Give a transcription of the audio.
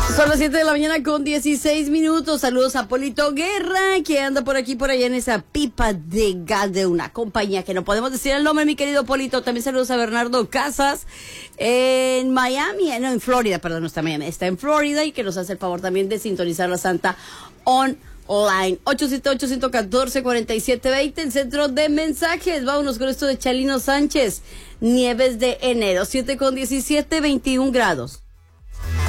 Son las 7 de la mañana con 16 minutos. Saludos a Polito Guerra, que anda por aquí, por allá en esa pipa de gas de una compañía que no podemos decir el nombre, mi querido Polito. También saludos a Bernardo Casas en Miami, no, en Florida, perdón, no está en Miami, está en Florida, y que nos hace el favor también de sintonizar la Santa Online. 878-114-4720, el centro de mensajes. Vámonos con esto de Chalino Sánchez. Nieves de enero, 7 con 17, 21 grados.